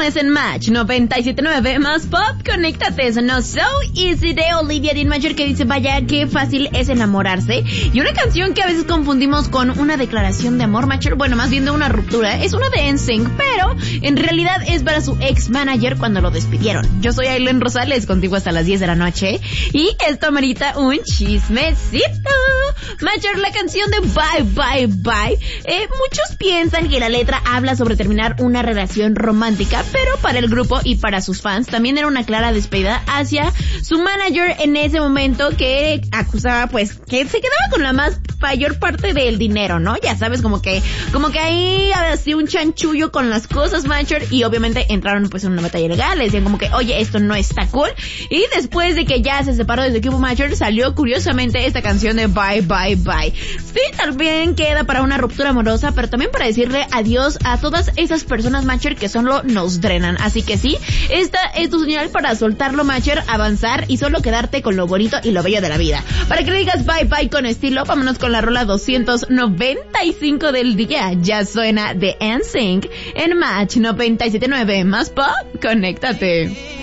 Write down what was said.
viernes en Match 97.9 más pop. Conéctate, sonó So Easy de Olivia Dean-Mayer, que dice, vaya, qué fácil es enamorarse. Y una canción que a veces confundimos con una declaración de amor, Matcher, bueno, más bien de una ruptura. Es una de NSYNC, pero en realidad es para su ex-manager cuando lo despidieron. Yo soy Aileen Rosales, contigo hasta las 10 de la noche. Y esto amerita un chismecito. Matcher, la canción de Bye Bye Bye. Muchos piensan que la letra habla sobre terminar una relación romántica, pero para el grupo y para sus fans también era una clara despedida hacia su manager en ese momento, que acusaba pues que se quedaba con la mayor parte del dinero, ¿no? Ya sabes, como que ahí hacía un chanchullo con las cosas, Matcher, y obviamente entraron pues en una batalla legal, le decían como que, oye, esto no está cool, y después de que ya se separó de su equipo, Matcher, salió curiosamente esta canción de Bye Bye Bye. Sí, también queda para una ruptura amorosa, pero también para decirle adiós a todas esas personas, Matcher, que solo nos drenan. Así que sí, esta es tu señal para soltarlo, Matcher, avanzar y solo quedarte con lo bonito y lo bello de la vida. Para que le digas bye bye con estilo, vámonos con la rola 295 del día. Ya suena de NSYNC en Match 97.9 más pop. Conéctate.